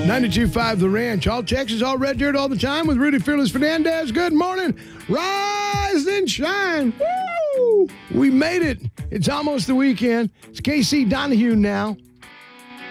92.5 The Ranch, all Texas, all red dirt, all the time with Rudy Fearless Fernandez. Good morning. Rise and shine. Woo! We made it. It's almost the weekend. It's KC Donahue now.